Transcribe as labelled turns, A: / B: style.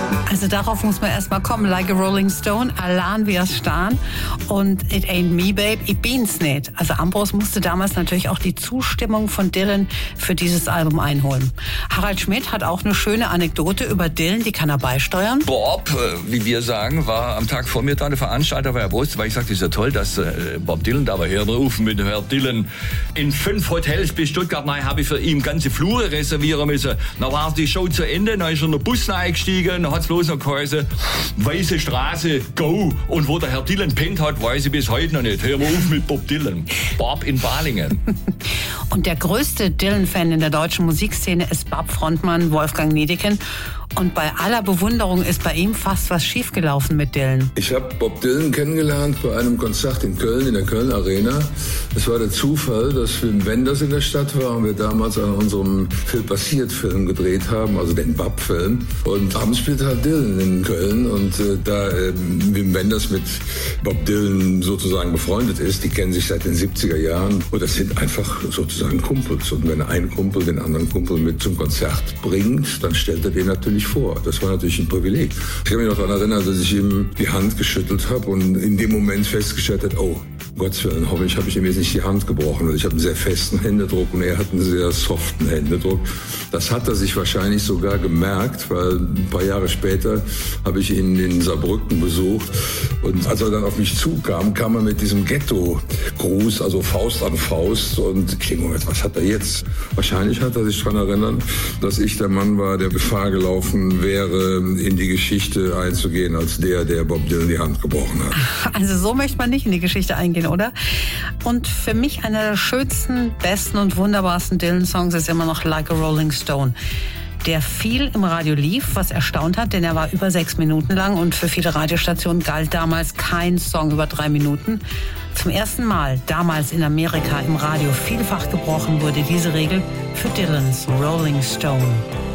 A: Also darauf muss man erstmal kommen. Like a Rolling Stone, allein wie es staan. Und It Ain't Me, Babe, ich bin's nicht. Also Ambros musste damals natürlich auch die Zustimmung von Dylan für dieses Album einholen. Harald Schmidt hat auch eine schöne Anekdote über Dylan, die kann er beisteuern.
B: Bob, wie wir sagen, war am Tag vor mir da, der Veranstalter war ja wusste, weil ich sagte, ist ja toll, dass Bob Dylan da war. Hör drauf mit Herr Dylan. In 5 Hotels bis Stuttgart habe ich für ihn ganze Flure reservieren müssen. Dann war die Show zu Ende, dann ist er in den Bus eingestiegen, dann hat's bloß noch geheißen, Weiße Straße, go. Und wo der Herr Dylan pennt hat, weiß ich bis heute noch nicht. Hör mal auf mit Bob Dylan. Bob in Balingen.
A: Und der größte Dylan-Fan in der deutschen Musikszene ist Bob-Frontmann Wolfgang Niedecken. Und bei aller Bewunderung ist bei ihm fast was schiefgelaufen mit Dylan.
C: Ich habe Bob Dylan kennengelernt bei einem Konzert in Köln, in der Köln Arena. Es war der Zufall, dass Wim Wenders in der Stadt war und wir damals an unserem Phil Passiert-Film gedreht haben, also den Bob-Film. Und abends spielte halt Dylan in Köln und da Wim Wenders mit Bob Dylan sozusagen befreundet ist, die kennen sich seit den 70er Jahren und das sind einfach sozusagen Kumpels. Und wenn ein Kumpel den anderen Kumpel mit zum Konzert bringt, dann stellt er den natürlich vor. Das war natürlich ein Privileg. Ich kann mich noch daran erinnern, dass ich ihm die Hand geschüttelt habe und in dem Moment festgestellt habe, oh, Gottes Willen, hoffentlich habe ich ihm jetzt nicht die Hand gebrochen. Also ich habe einen sehr festen Händedruck und er hat einen sehr soften Händedruck. Das hat er sich wahrscheinlich sogar gemerkt, weil ein paar Jahre später habe ich ihn in Saarbrücken besucht und als er dann auf mich zukam, kam er mit diesem Ghetto-Gruß, also Faust an Faust und ich denke, was hat er jetzt? Wahrscheinlich hat er sich daran erinnern, dass ich der Mann war, der Gefahr gelaufen wäre, in die Geschichte einzugehen als der Bob Dylan die Hand gebrochen hat.
A: Also so möchte man nicht in die Geschichte eingehen, oder? Und für mich einer der schönsten, besten und wunderbarsten Dylan-Songs ist immer noch Like a Rolling Stone, der viel im Radio lief, was erstaunt hat, denn er war über 6 Minuten lang und für viele Radiostationen galt damals kein Song über 3 Minuten. Zum ersten Mal, damals in Amerika im Radio vielfach gebrochen, wurde diese Regel für Dylans Rolling Stone.